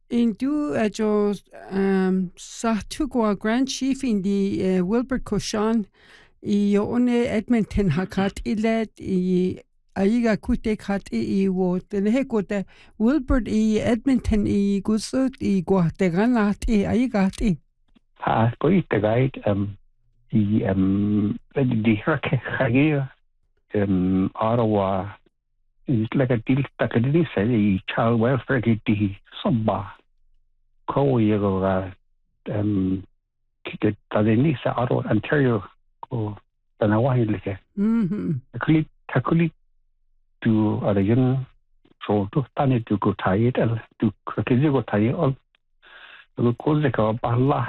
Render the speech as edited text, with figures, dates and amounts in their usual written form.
In du jo Sahtu Grand Chief in die Wilbur Koshan I one Edmonton hakat ilet I aiga kutek hat I wo den hekote Wilbur I Edmonton I gusut I guategan lat I aiga I Go the guide the hurricane Ottawa is like a deal takadini said the child welfare the samba ko yego kike tadini sa Ottawa Ontario ko tanawahi like takuli to arayan so to tani to go tired to kake go tired all ko le ka balla